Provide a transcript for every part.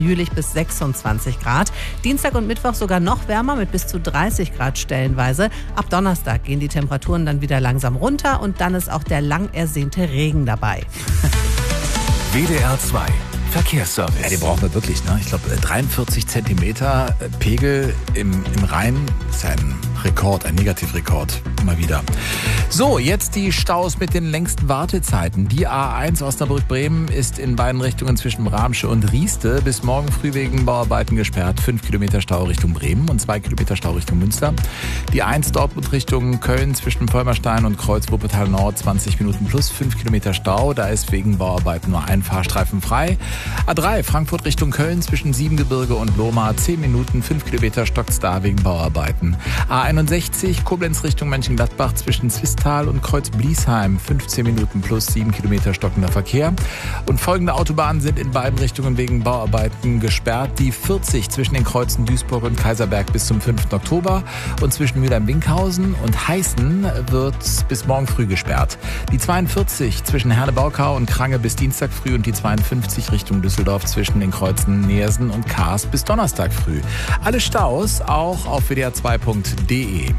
Jülich bis 26 Grad. Dienstag und Mittwoch sogar noch wärmer mit bis zu 30 Grad stellenweise. Ab Donnerstag gehen die Temperaturen dann wieder langsam runter und dann ist auch der lang ersehnte Regen dabei. WDR 2 Verkehrsservice. Ja, den brauchen wir wirklich, ne? Ich glaube, 43 Zentimeter Pegel im Rhein ist ein Rekord, ein Negativrekord. Immer wieder. So, jetzt die Staus mit den längsten Wartezeiten. Die A1 Osnabrück-Bremen ist in beiden Richtungen zwischen Bramsche und Rieste bis morgen früh wegen Bauarbeiten gesperrt. 5 Kilometer Stau Richtung Bremen und 2 Kilometer Stau Richtung Münster. Die A1 Dortmund Richtung Köln zwischen Vollmerstein und Kreuz Wuppertal Nord 20 Minuten plus 5 Kilometer Stau. Da ist wegen Bauarbeiten nur ein Fahrstreifen frei. A3 Frankfurt Richtung Köln zwischen Siebengebirge und Lohmar 10 Minuten, 5 Kilometer stockt's da wegen Bauarbeiten. A61 Koblenz Richtung Mönchengladbach zwischen Zwistal und Kreuz-Bliesheim 15 Minuten plus 7 Kilometer stockender Verkehr. Und folgende Autobahnen sind in beiden Richtungen wegen Bauarbeiten gesperrt. Die 40 zwischen den Kreuzen Duisburg und Kaiserberg bis zum 5. Oktober und zwischen Mülheim-Winkhausen und Heißen wird bis morgen früh gesperrt. Die 42 zwischen Herne-Baukau und Krange bis Dienstag früh und die 52 Richtung Düsseldorf zwischen den Kreuzen Neersen und Kaas bis Donnerstag früh. Alle Staus auch auf wdr2.de.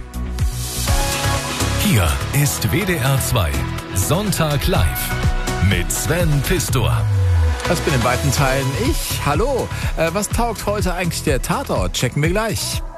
Hier ist WDR 2 Sonntag live mit Sven Pistor. Das bin in weiten Teilen ich. Hallo. Was taugt heute eigentlich der Tatort? Checken wir gleich.